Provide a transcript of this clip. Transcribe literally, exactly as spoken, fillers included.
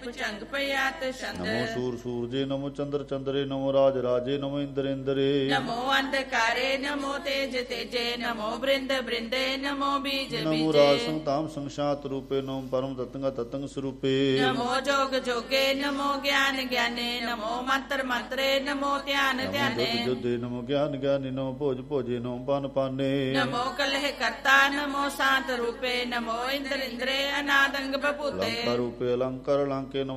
ਭੁਜੰਗ ਭਇਆਤ ਛੰਦ। ਨਮੋ ਸੂਰ ਸੂਰਜੇ ਨਮੋ ਚੰਦਰ ਚੰਦਰੇ ਨਮੋ ਰਾਜ ਰਾਜੇ ਨਮੋ ਇੰਦਰ ਇੰਦਰੇ। ਨਮੋ ਅੰਧਕਾਰੇ ਨਮੋ ਤੇਜ ਤੇਜੇ ਨਮੋ ਬ੍ਰਿੰਦ ਬ੍ਰਿੰਦੇ ਨਮੋ ਬੀਜ ਨਮੋ ਬੀਜੇ। ਰਾਜ ਸੰਤਾਮ ਸੰਸ਼ਾਤ ਰੂਪੇ ਨਮੋ ਪਰਮ ਤਤੰਗ ਤਤੰਗ ਸਰੂਪੇ। ਨਮੋ ਜੋਗ ਜੋਗੇ ਨਮੋ ਗਿਆਨ ਗਿਆਨੇ ਨਮੋ ਮੰਤਰ ਮੰਤਰੇ ਨਮੋ ਧਿਆਨ ਧਿਆਨੇ। ਨਮੋ ਜੋਦੇ ਨਮੋ ਗਿਆਨ ਗਿਆਨੀ ਨਮੋ ਭੋਜ ਭੋਜੇ ਨਮੋ ਪਾਨ ਪਾਨੇ। ਨਮੋ ਕਲਹਿ ਕਰਤਾ ਨਮੋ ਸ਼ਾਂਤ ਰੂਪੇ ਨਮੋ ਇੰਦਰ ਇੰਦਰੇ ਅਨਾਦੰਗ ਬਪੂਤੇ। ਅਲੰਕਾਰ ਰੂਪੇ ਅਲੰਕਾਰ ਅਲੰਕੇ ਨਮੋ